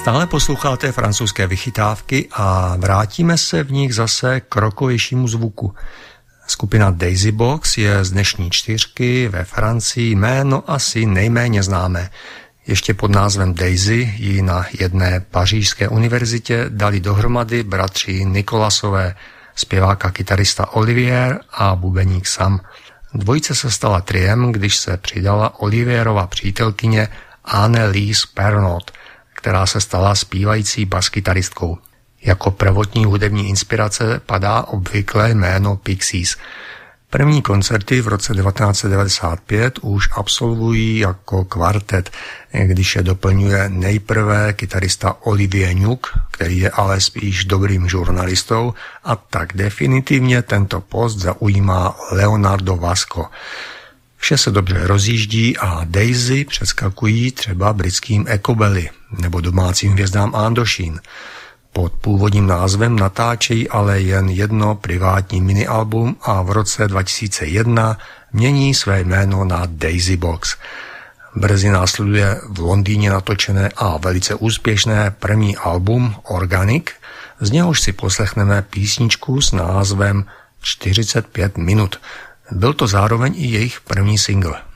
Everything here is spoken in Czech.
Stále posloucháte francouzské vychytávky a vrátíme se v nich zase k rockovějšímu zvuku. Skupina Daisy Box je z dnešní čtyřky ve Francii jméno asi nejméně známé. Ještě pod názvem Daisy ji na jedné pařížské univerzitě dali dohromady bratři Nicolasové, zpěvák a kytarista Olivier a bubeník Sam. Dvojice se stala triem, když se přidala Olivierova přítelkyně Anne-Lise Pernot, která se stala zpívající baskytaristkou. Jako prvotní hudební inspirace padá obvykle jméno Pixies. První koncerty v roce 1995 už absolvují jako kvartet, když je doplňuje nejprve kytarista Olivier Nuc, který je ale spíš dobrým žurnalistou, a tak definitivně tento post zaujímá Leonardo Vasco. Vše se dobře rozjíždí a Daisy přeskakují třeba britským Ecobelly nebo domácím hvězdám Indochine. Pod původním názvem natáčejí ale jen jedno privátní minialbum a v roce 2001 mění své jméno na Daisy Box. Brzy následuje v Londýně natočené a velice úspěšné první album Organic, z něhož si poslechneme písničku s názvem 45 minut. Byl to zároveň i jejich první single.